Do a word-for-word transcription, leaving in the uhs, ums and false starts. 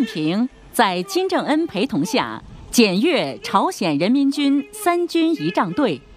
近平在金正恩陪同下检阅朝鲜人民军三军仪仗队。